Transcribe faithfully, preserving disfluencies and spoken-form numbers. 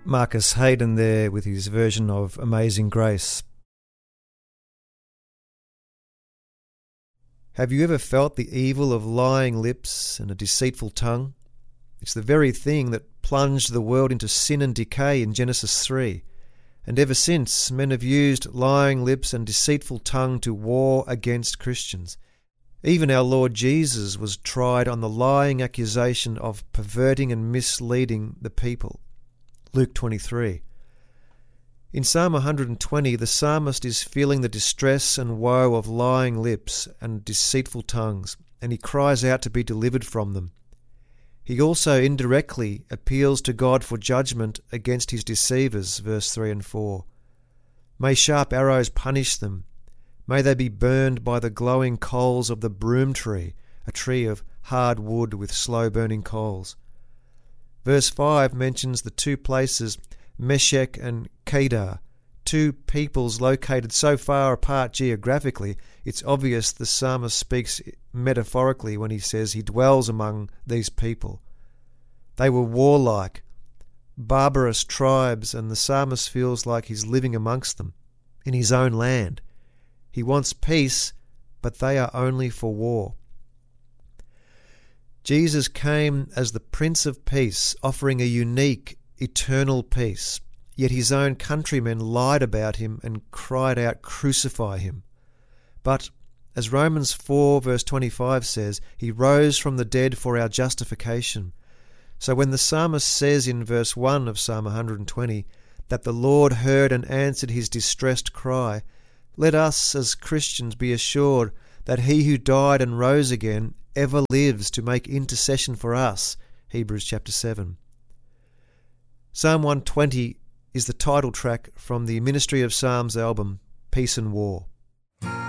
Marcus Hayden there with his version of Amazing Grace. Have you ever felt the evil of lying lips and a deceitful tongue? It's the very thing that plunged the world into sin and decay in Genesis three. And ever since, men have used lying lips and deceitful tongue to war against Christians. Even our Lord Jesus was tried on the lying accusation of perverting and misleading the people. Luke twenty-three. In Psalm one hundred twenty, the psalmist is feeling the distress and woe of lying lips and deceitful tongues, and he cries out to be delivered from them. He also indirectly appeals to God for judgment against his deceivers, verse three and four. May sharp arrows punish them. May they be burned by the glowing coals of the broom tree, a tree of hard wood with slow-burning coals. Verse five mentions the two places, Meshech and Kedar, two peoples located so far apart geographically, it's obvious the psalmist speaks metaphorically when he says he dwells among these people. They were warlike, barbarous tribes, and the psalmist feels like he's living amongst them, in his own land. He wants peace, but they are only for war. Jesus came as the Prince of Peace, offering a unique, eternal peace. Yet his own countrymen lied about him and cried out, "Crucify him." But, as Romans four verse twenty-five says, he rose from the dead for our justification. So when the psalmist says in verse one of Psalm one hundred twenty that the Lord heard and answered his distressed cry, let us as Christians be assured that he who died and rose again ever lives to make intercession for us, Hebrews chapter seven. Psalm one twenty is the title track from the Ministry of Psalms album, Peace and War.